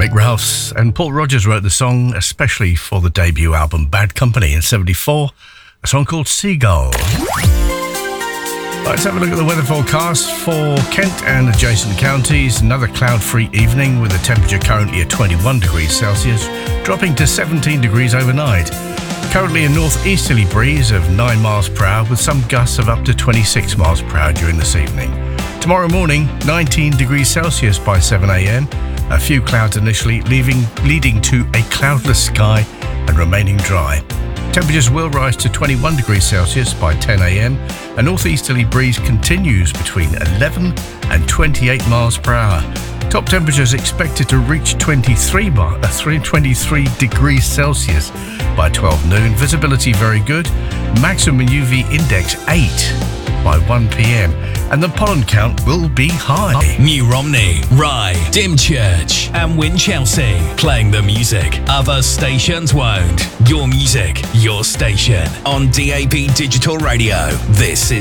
Mick Rouse and Paul Rodgers wrote the song especially for the debut album Bad Company in '74, a song called Seagull. Let's have a look at the weather forecast for Kent and adjacent counties. Another cloud-free evening with the temperature currently at 21 degrees Celsius, dropping to 17 degrees overnight. Currently a northeasterly breeze of 9 miles per hour with some gusts of up to 26 miles per hour during this evening. Tomorrow morning, 19 degrees Celsius by 7 a.m. A few clouds initially, leading to a cloudless sky and remaining dry. Temperatures will rise to 21 degrees Celsius by 10 a.m. A northeasterly breeze continues between 11 and 28 miles per hour. Top temperatures expected to reach 23 degrees Celsius by 12 noon. Visibility very good. Maximum UV index 8 by 1 p.m. and the pollen count will be high. New Romney, Rye, Dymchurch and Winchelsea, playing the music other stations won't. Your music, your station on DAB Digital Radio. This is